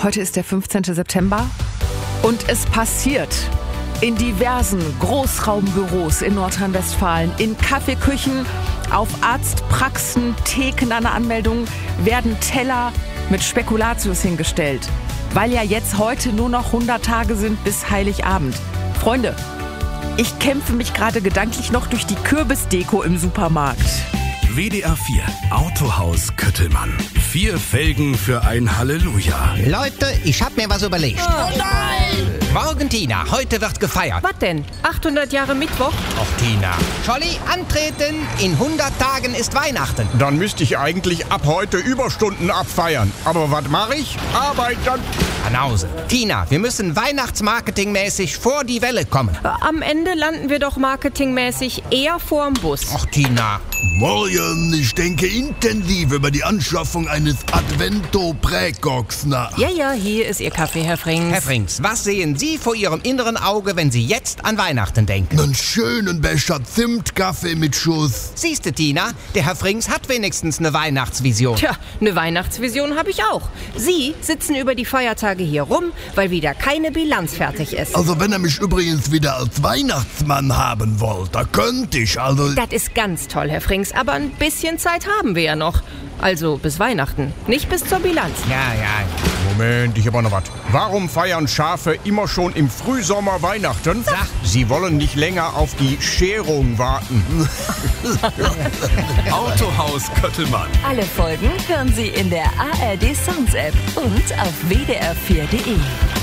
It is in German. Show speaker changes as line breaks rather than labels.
Heute ist der 15. September und es passiert in diversen Großraumbüros in Nordrhein-Westfalen, in Kaffeeküchen, auf Arztpraxen, Theken an der Anmeldung werden Teller mit Spekulatius hingestellt, weil ja jetzt heute nur noch 100 Tage sind bis Heiligabend. Freunde, ich kämpfe mich gerade gedanklich noch durch die Kürbisdeko im Supermarkt.
WDR 4 Autohaus Köttelmann. 4 Felgen für ein Halleluja.
Leute, ich hab mir was überlegt.
Oh nein!
Morgen, Tina, heute wird gefeiert.
Was denn? 800 Jahre Mittwoch?
Och, Tina. Scholli, antreten. In 100 Tagen ist Weihnachten.
Dann müsste ich eigentlich ab heute Überstunden abfeiern. Aber was mache ich? Arbeiten.
Banause. Tina, wir müssen weihnachtsmarketingmäßig vor die Welle kommen.
Am Ende landen wir doch marketingmäßig eher vorm Bus.
Och, Tina.
Morgen, ich denke intensiv über die Anschaffung eines Advento-Präkoks nach.
Ja, hier ist Ihr Kaffee, Herr Frings.
Herr Frings, was sehen Sie vor Ihrem inneren Auge, wenn Sie jetzt an Weihnachten denken?
Einen schönen Becher Zimtkaffee mit Schuss.
Siehste, Tina, der Herr Frings hat wenigstens eine Weihnachtsvision.
Tja, eine Weihnachtsvision habe ich auch. Sie sitzen über die Feiertage hier rum, weil wieder keine Bilanz fertig ist.
Also wenn er mich übrigens wieder als Weihnachtsmann haben wollte, da könnte ich,
Das ist ganz toll, Herr Frings, aber ein bisschen Zeit haben wir ja noch. Also bis Weihnachten, nicht bis zur Bilanz.
Ja.
Moment, ich habe noch was. Warum feiern Schafe immer schon im Frühsommer Weihnachten?
Sag.
Sie wollen nicht länger auf die Scherung warten.
Autohaus Köttelmann.
Alle Folgen hören Sie in der ARD Sounds App und auf wdr4.de.